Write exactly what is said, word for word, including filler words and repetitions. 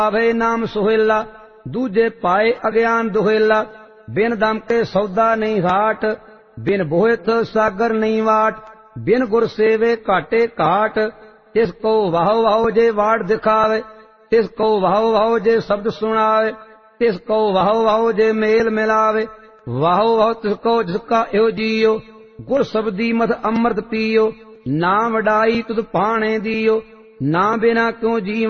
ਆਵੇ ਨਾਮ ਸੁਹੇਲਾ, ਦੂਜੇ ਪਾਏ ਅਗਿਆਨ ਦੁਹੇਲਾ। ਬਿਨ ਦਮ ਕੇ ਸੌਦਾ ਨਹੀਂ ਹਾਟ, ਬਿਨ ਬੋਹਿਤ ਸਾਗਰ ਨਹੀਂ ਵਾਟ। ਬਿਨ ਗੁਰ ਸੇਵੇ ਘਾਟੇ ਘਾਟ, ਤਿਸ ਕੋ ਵਾਹੋ ਵਾਹੋ ਜੇ ਵਾਟ ਦਿਖਾਵੇ। ਤਿਸ ਕੋ ਵਾਹੋ ਵਾਹੋ ਜੇ ਸ਼ਬਦ ਸੁਣਾਵੇ, ਤਿਸ ਕੋ ਵਾਹੋ ਵਾਹੋ ਜੇ ਮੇਲ ਮਿਲਾਵੇ। ਵਾਹੋ ਵਾਹੋ ਤਿਸ ਕੋ ਜਿਸਕਾ ਇਹੋ ਜੀਓ, ਗੁਰ ਸ਼ਬਦੀ ਮਤ ਅੰਮ੍ਰਿਤ ਪੀਓ। ਨਾ ਵਡਾਈ ਤੁਧ ਭਾਣੇ ਦੀਓ, ਨਾ ਬਿਨਾ ਕਿਉ ਜੀਵ